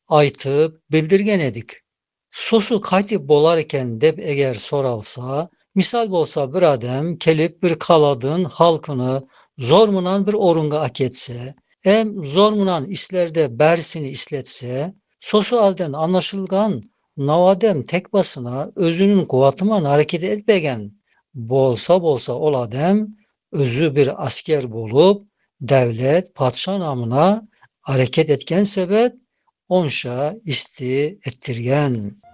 aytıp bildirgen edik. Sosu kaytip bolarken dep eğer soralsa, misal bolsa bir adam kelip bir kaladın halkını zormunan bir orunga aketse, hem zormunan islerde bersini isletse, sosu alden anlaşılgan navadem tek basına özünün kuvatıman hareket etmegen bolsa ol adam özü bir asker bolup devlet padşah namına hareket etken sebep onşa isti ettirgen.